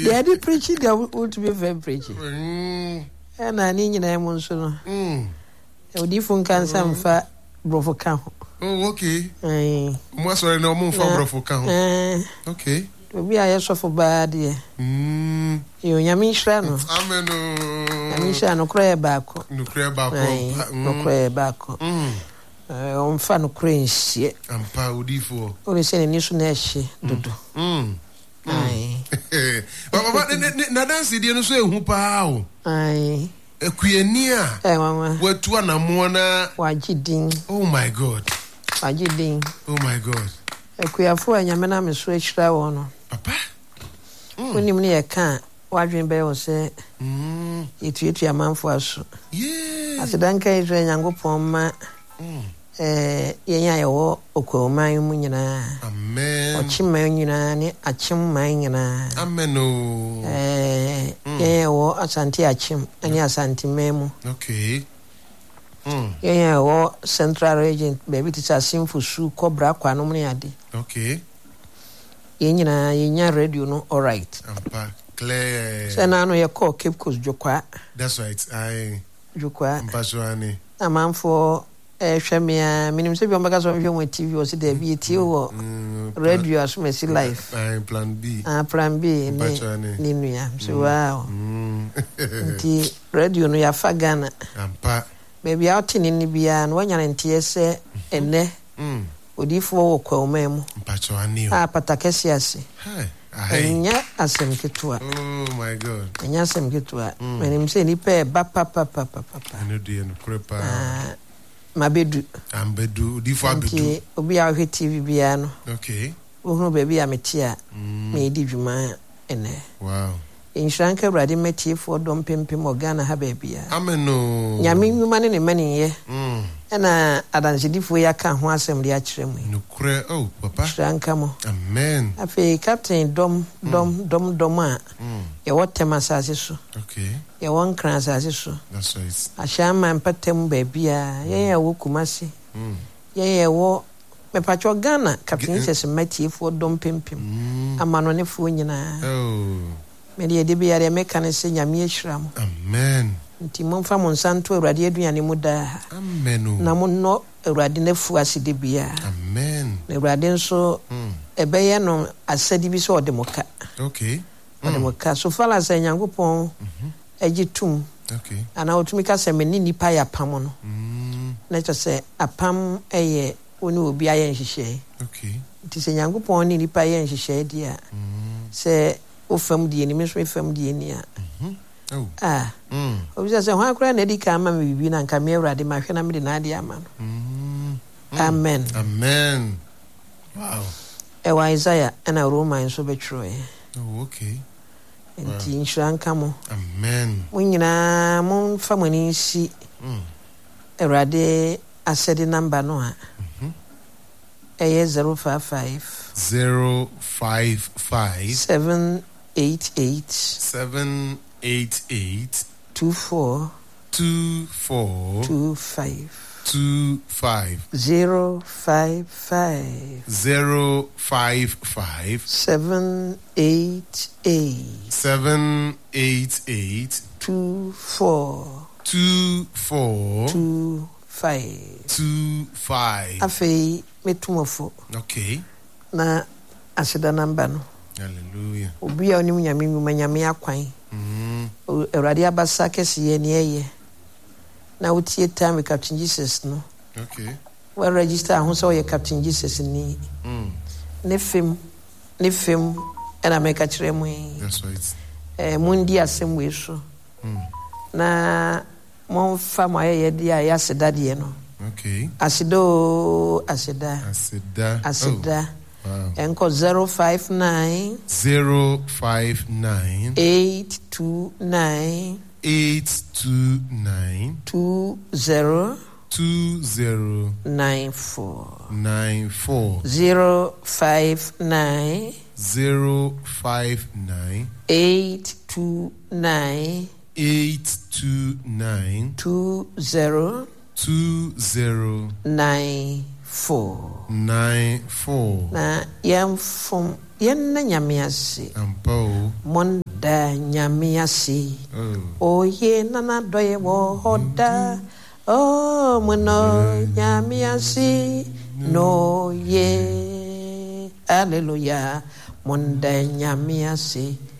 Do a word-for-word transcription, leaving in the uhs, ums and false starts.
They are preaching, they want to be very preaching. And I need an emotion. Hm. A different cancer for Brofoca. Oh, okay. What's sorry, no more for Brofoca. Okay. We are so for bad, yeah. Hm. You, Yamishano. Amen. Yamisha no cry back. No cry back. No cry back. Hm. On fan of cranes, yeah. I'm proud for. Only saying in Yusuneshi, Dudu. Hm. Aye. But Nadan said, you know, so who pow. Aye. A queenia. Eh, Mama. What to an amona? Wajiding. Oh, my God. Wajiding. Oh, my God. A queer for a Yamana is switched that one. Papa? When you near can't, Wadrin Bell say, Hm. It's your man for us. Yeah. As a danke is when you go for my. Eh, yenya wo okoman mu nyina. Amen. Ochima nyina ni achim man nyina. Amen. Oh. Eh, yenya wo Asante achim, ani Asante memu. Okay. Mm. Yenya wo Central Region, baby teacher Simfu Su Cobra kwa no mni ade. Okay. Yenya yenya radio no all right. Ampa clear. Se na no ye call Cape Coast Jokwa. That's right. I Jokwa. Ampa Joani. Amanfo eh hwemia minim se bi omaka so hwem T V o se da bi tie wo radio asumesi live. I plan B. Ah plan B ni ni nua. So wow. Nti radio no ya fa Ghana. Ampa. Baby out ni ni bia no wanya ntie se ene. Mm. Odifo wo kwa omemu. Ampa Joani. Ah patakesi ase. Hi. Enya asem ketua. Oh my God. Enya asem ketua. Minim se ni pe ba pa pa pa pa pa. Eno de no prepa. Ah Mabedu. Ambedu, di fo abedu. Obi a hwe T V bia no. Okay. Ohunu baby a metia. Me di dwuma ene. Wow. Inshranka brade metie fo dom pempem Ghana ha baby a. Amen no. Nyame nwuma ne ne mani ye. Mm. Ena adansedifo ya ka ho asem de a kire mu. No kure oh papa. Inshranka mo. Amen. Afi captain dom dom dom dom a. Ye wotema asase so. Okay. Ye won kran asase so. That's right. Ashama mpatem baby a. Ye ye wo kumase. Mm. Ye ye wo me pacho Ghana captain ses metie fo dom pempem. Amano ne fo nyina. Oh. Me de de bia de meka ne se nyame ahyiram. Amen. Nti momfa mo nsanto awurade aduane mu da. Amen. Na mo no awurade na fu aside bia. Amen. Na awurade nso ebeye no asadi bi so odemoka. Okay. Odemoka so fala sa nyankopon agitum. Okay. Ana otumi ka se me ni nipa ya pam no. Mm. Na cho se apam eye oni obi aye nhihye. Okay. Nti se nyankopon ni nipa ye nhihye dia. Mm. Se o fam die ni me so fam die ni a. Mhm. Oh. Ah. Mm. Obisa se ho akura na di ka ama me bibi na nka me awurade ma hwe na me de na ade ama no. Mm. Amen. Amen. Wow. Ewa Isaiah and Romans so betro. Oh, okay. Nti inshranka mo. Amen. Munyina mon famani si. Mm. Awurade asedi number no a. Mhm. Eye zero five five zero five five seven eight eight seven eight eight two four two four two five two five zero five five zero five five seven eight eight seven eight eight two four two four two five two five. Afei metumofo. Okay. Na aseda namba no. Hallelujah. Obi a onim nyame nwuma nyame akwan. Mhm. Awurade abasa kese ye ne ye. Na wotie time Captain Jesus no. Okay. We register ho so ye Captain Jesus ni. Mm. Ne fem ne fem era me ka kire mu. That's right. Eh mundi asem we so. Mm. Na mon fama ye dia ya aseda de no. Okay. Asido aseda. Aseda. Aseda. Oh. Wow. Enko zero five nine zero five nine eight two nine eight two nine two zero two zero nine four nine four zero five nine zero five nine eight two nine eight two nine two zero two zero nine four nine four. Na yam from yen na nyame ase ampo mon monda nyame ase oye nana doye wo hoda oh mono nyame ase no ye hallelujah monda nyame ase